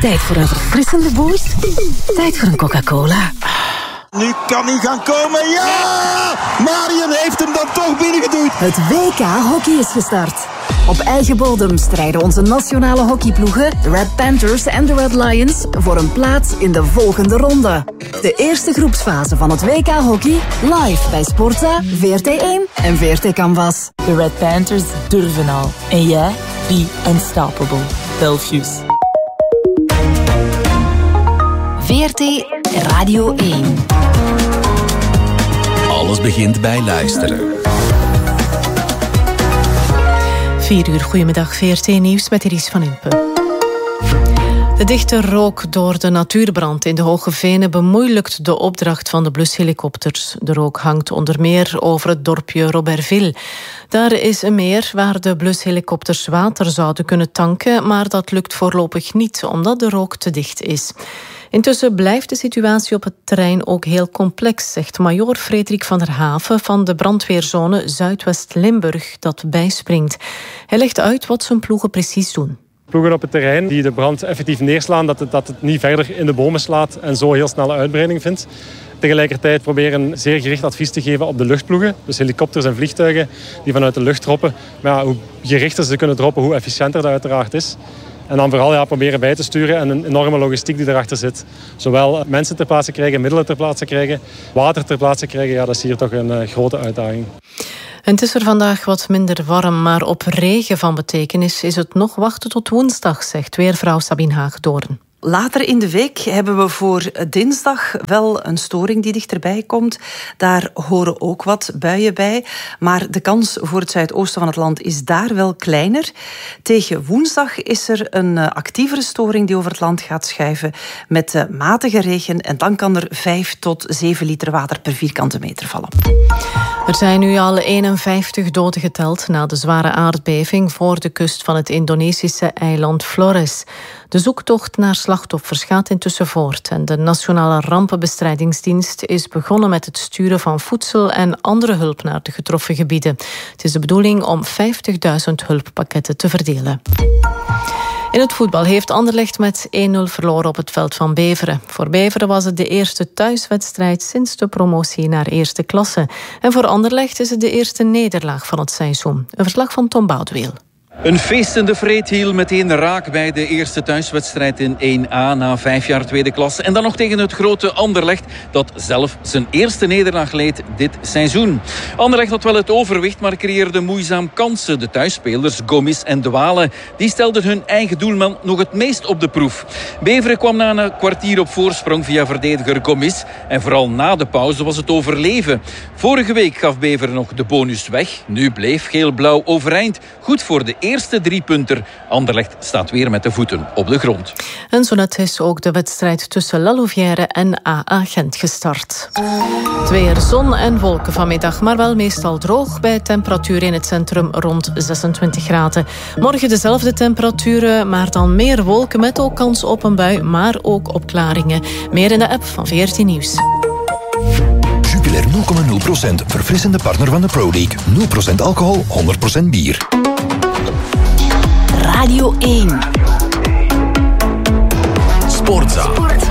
Tijd voor een verfrissende boost? Tijd voor een Coca-Cola. Nu kan hij gaan komen, ja! Marion heeft hem dan toch binnengeduwd. Het WK Hockey is gestart. Op eigen bodem strijden onze nationale hockeyploegen, de Red Panthers en de Red Lions, voor een plaats in de volgende ronde. De eerste groepsfase van het WK Hockey, live bij Sportza, VRT1 en VRT Canvas. De Red Panthers durven al. En jij? Be unstoppable. Belfius. VRT Radio 1. Alles begint bij luisteren. 4 uur, goedemiddag, VRT Nieuws met Iris van Impe. De dichte rook door de natuurbrand in de Hoge Venen bemoeilijkt de opdracht van de blushelikopters. De rook hangt onder meer over het dorpje Robertville. Daar is een meer waar de blushelikopters water zouden kunnen tanken, maar dat lukt voorlopig niet, omdat de rook te dicht is. Intussen blijft de situatie op het terrein ook heel complex, zegt majoor Frederik van der Haven van de brandweerzone Zuidwest-Limburg dat bijspringt. Hij legt uit wat zijn ploegen precies doen. Ploegen op het terrein die de brand effectief neerslaan, dat het niet verder in de bomen slaat en zo heel snel uitbreiding vindt. Tegelijkertijd proberen zeer gericht advies te geven op de luchtploegen. Dus helikopters en vliegtuigen die vanuit de lucht droppen. Maar ja, hoe gerichter ze kunnen droppen, hoe efficiënter dat uiteraard is. En dan vooral proberen bij te sturen en een enorme logistiek die erachter zit. Zowel mensen ter plaatse krijgen, middelen ter plaatse krijgen, water ter plaatse krijgen. Ja, dat is hier toch een grote uitdaging. En het is er vandaag wat minder warm, maar op regen van betekenis is het nog wachten tot woensdag, zegt weervrouw Sabine Haagdoorn. Later in de week hebben we voor dinsdag wel een storing die dichterbij komt. Daar horen ook wat buien bij. Maar de kans voor het zuidoosten van het land is daar wel kleiner. Tegen woensdag is er een actievere storing die over het land gaat schuiven met matige regen. En dan kan er 5 tot 7 liter water per vierkante meter vallen. Er zijn nu al 51 doden geteld na de zware aardbeving voor de kust van het Indonesische eiland Flores. De zoektocht naar slachtoffers gaat intussen voort en de Nationale Rampenbestrijdingsdienst is begonnen met het sturen van voedsel en andere hulp naar de getroffen gebieden. Het is de bedoeling om 50.000 hulppakketten te verdelen. In het voetbal heeft Anderlecht met 1-0 verloren op het veld van Beveren. Voor Beveren was het de eerste thuiswedstrijd sinds de promotie naar eerste klasse. En voor Anderlecht is het de eerste nederlaag van het seizoen. Een verslag van Tom Boudeweel. Een feestende Vreethiel meteen raak bij de eerste thuiswedstrijd in 1A na 5 jaar tweede klasse. En dan nog tegen het grote Anderlecht dat zelf zijn eerste nederlaag leed dit seizoen. Anderlecht had wel het overwicht, maar creëerde moeizaam kansen. De thuisspelers Gomis en De Wale die stelden hun eigen doelman nog het meest op de proef. Beveren kwam na een kwartier op voorsprong via verdediger Gomis. En vooral na de pauze was het overleven. Vorige week gaf Beveren nog de bonus weg. Nu bleef geel-blauw overeind. Goed voor de eerste 3-punter. Anderlecht staat weer met de voeten op de grond. En zo net is ook de wedstrijd tussen La Louvière en AA Gent gestart. Het weer, zon en wolken vanmiddag, maar wel meestal droog bij temperatuur in het centrum rond 26 graden. Morgen dezelfde temperaturen, maar dan meer wolken met ook kans op een bui, maar ook opklaringen. Meer in de app van VRT Nieuws. Jupiler 0,0%, verfrissende partner van de Pro League. 0% alcohol, 100% bier. Radio 1. Sportza.